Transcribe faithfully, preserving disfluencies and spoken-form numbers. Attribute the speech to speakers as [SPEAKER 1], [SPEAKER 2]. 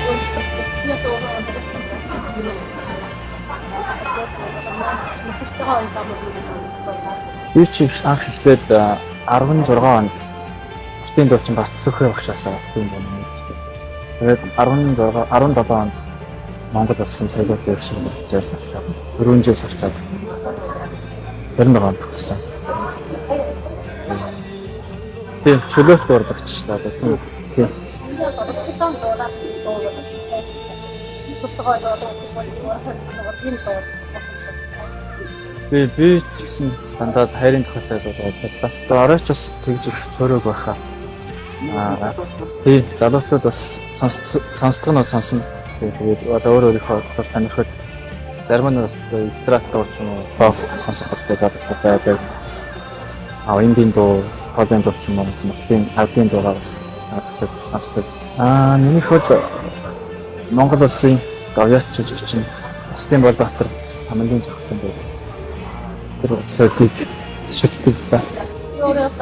[SPEAKER 1] Би чи анх эхлээд арван зургаан онд Ортын дуучин Бат Цөхрөө багшаасаа тийм байна. Тэгээд арван зургаан арван долоо онд Монгол улсын соёлын дэвшил болж авчаа. Дөрвөн жил сурчаад ярин байгаа төгссөн. Тийм чөлөөт урлагч та тийм. Тийм. Би би ч гэсэн дандаа хайрын тухайтай болоод байна. Тэгээ оройч бас тэгж их цөөрөг байхаа. Аа тийм залуучууд бас сонсдог нь сонсно. Тэгээд одоо өөр өөрийнхөө бас танихад зарим нь бас страт дууч юм уу пop сонсох хэрэгтэй байдаг. Аа ингийн дуу, холын дуу ч юм уу тийм албан дуугаа бас сонсдог. Аа миний хувьд Монгол улсын говьяач чинь Устын Болбаатар самангийн жавхлан байдаг. Тэр улсуудыг шүтдэг ба.